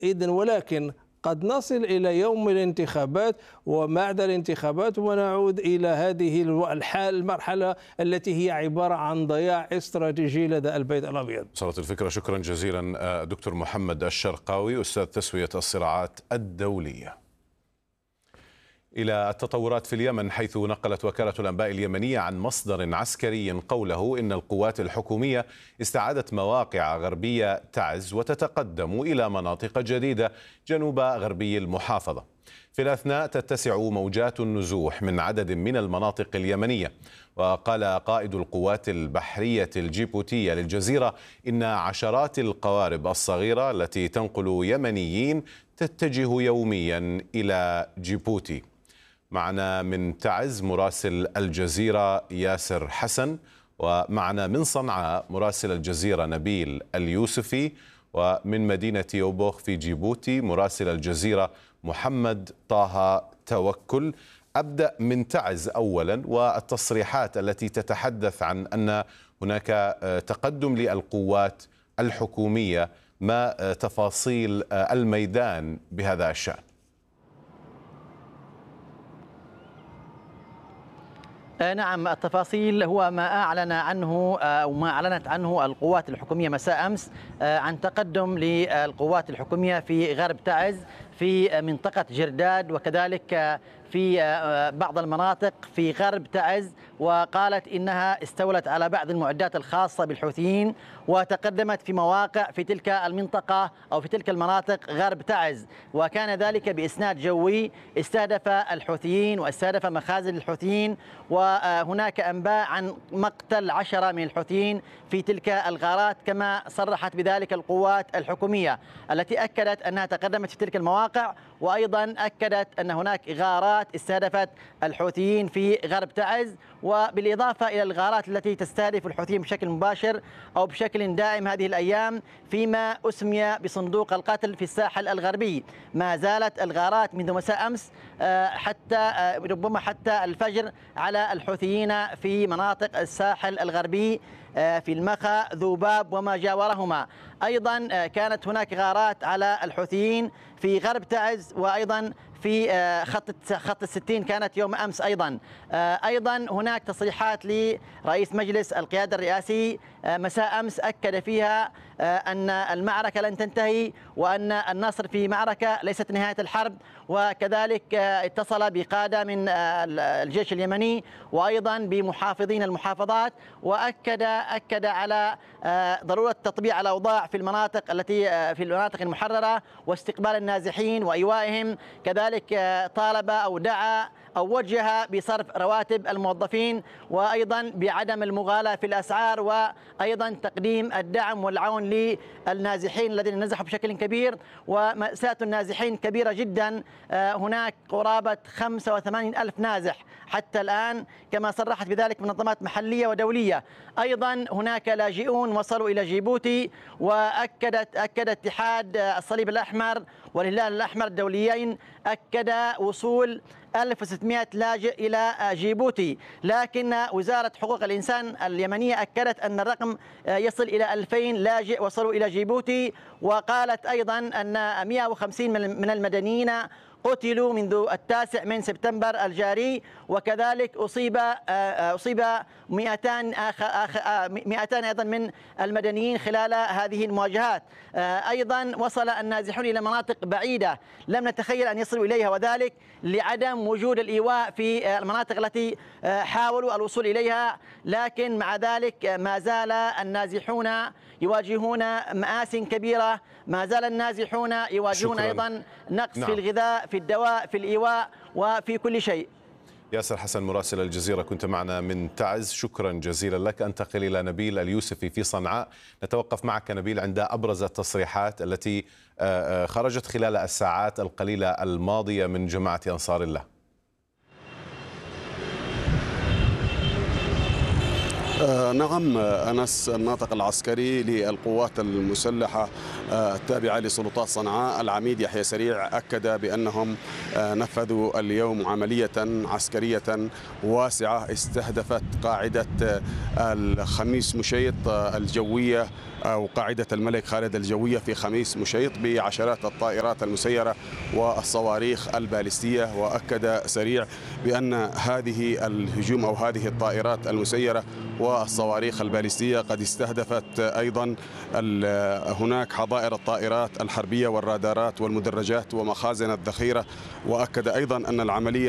إذن ولكن قد نصل إلى يوم الانتخابات وبعد الانتخابات ونعود إلى هذه المرحلة التي هي عبارة عن ضياع استراتيجي لدى البيت الأبيض. وصلت الفكرة. شكرا جزيلا دكتور محمد الشرقاوي، أستاذ تسوية الصراعات الدولية. إلى التطورات في اليمن، حيث نقلت وكالة الأنباء اليمنية عن مصدر عسكري قوله إن القوات الحكومية استعادت مواقع غربية تعز وتتقدم إلى مناطق جديدة جنوب غربي المحافظة. في الأثناء تتسع موجات النزوح من عدد من المناطق اليمنية. وقال قائد القوات البحرية الجيبوتية للجزيرة إن عشرات القوارب الصغيرة التي تنقل يمنيين تتجه يوميا إلى جيبوتي. معنا من تعز مراسل الجزيرة ياسر حسن، ومعنا من صنعاء مراسل الجزيرة نبيل اليوسفي، ومن مدينة يوبوخ في جيبوتي مراسل الجزيرة محمد طه توكل. أبدأ من تعز أولا، والتصريحات التي تتحدث عن أن هناك تقدم للقوات الحكومية، ما تفاصيل الميدان بهذا الشأن؟ نعم، التفاصيل هو ما أعلن عنه أو ما أعلنت عنه القوات الحكومية مساء أمس عن تقدم للقوات الحكومية في غرب تعز في منطقة جرداد، وكذلك في بعض المناطق في غرب تعز. وقالت إنها استولت على بعض المعدات الخاصة بالحوثيين وتقدمت في مواقع في تلك المنطقة أو في تلك المناطق غرب تعز، وكان ذلك بإسناد جوي استهدف الحوثيين واستهدف مخازن الحوثيين. وهناك أنباء عن مقتل 10 من الحوثيين في تلك الغارات، كما صرحت بذلك القوات الحكومية التي أكدت أنها تقدمت في تلك المواقع، وأيضا أكدت أن هناك غارات استهدفت الحوثيين في غرب تعز، وبالإضافة إلى الغارات التي تستهدف الحوثيين بشكل مباشر أو بشكل دائم هذه الأيام فيما أسمي بصندوق القتل في الساحل الغربي. ما زالت الغارات منذ مساء أمس حتى ربما حتى الفجر على الحوثيين في مناطق الساحل الغربي، في المخا، ذوباب وما جاورهما. أيضا كانت هناك غارات على الحوثيين في غرب تعز، وأيضا في خط الستين كانت يوم أمس أيضا. أيضا هناك تصريحات لرئيس مجلس القيادة الرئاسي مساء أمس أكد فيها أن المعركة لن تنتهي، وأن النصر في معركة ليست نهاية الحرب. وكذلك اتصل بقادة من الجيش اليمني وأيضا بمحافظين المحافظات، وأكد على ضرورة تطبيع الأوضاع في المناطق في المناطق المحررة واستقبال النازحين وإيوائهم. كذلك طالب أو دعا أو وجه بصرف رواتب الموظفين، وأيضا بعدم المغالاة في الأسعار، وأيضا تقديم الدعم والعون للنازحين الذين نزحوا بشكل كبير. ومأساة النازحين كبيرة جدا، هناك قرابة 85 ألف نازح حتى الآن، كما صرحت بذلك منظمات محلية ودولية. أيضا هناك لاجئون وصلوا إلى جيبوتي، وأكد اتحاد الصليب الأحمر والهلال الأحمر الدوليين أكد وصول 1600 لاجئ إلى جيبوتي، لكن وزارة حقوق الإنسان اليمنية أكدت أن الرقم يصل إلى 2000 لاجئ وصلوا إلى جيبوتي. وقالت أيضا أن 150 من المدنيين قتلوا منذ 9 سبتمبر الجاري، وكذلك أصيب 200 أيضا من المدنيين خلال هذه المواجهات. أيضا وصل النازحون إلى مناطق بعيدة لم نتخيل أن يصلوا إليها، وذلك لعدم وجود الإيواء في المناطق التي حاولوا الوصول إليها. لكن مع ذلك ما زال النازحون يواجهون مآسٍ كبيرة، ما زال النازحون يواجهون أيضا نقص في الغذاء، في الدواء، في الإيواء، وفي كل شيء. ياسر حسن مراسل الجزيرة كنت معنا من تعز، شكرا جزيلا لك. أنتقل إلى نبيل اليوسفي في صنعاء. نتوقف معك نبيل عند أبرز التصريحات التي خرجت خلال الساعات القليلة الماضية من جماعة أنصار الله. نعم، أنس الناطق العسكري للقوات المسلحة التابعة لسلطات صنعاء العميد يحيى سريع أكد بأنهم نفذوا اليوم عملية عسكرية واسعة استهدفت قاعدة الخميس مشيط الجوية أو قاعدة الملك خالد الجوية في خميس مشيط بعشرات الطائرات المسيرة والصواريخ البالستية. وأكد سريع بأن هذه الهجوم أو هذه الطائرات المسيرة والصواريخ البالستية قد استهدفت أيضا هناك حظائر الطائرات الحربية والرادارات والمدرجات ومخازن الذخيرة. وأكد أيضا أن العملية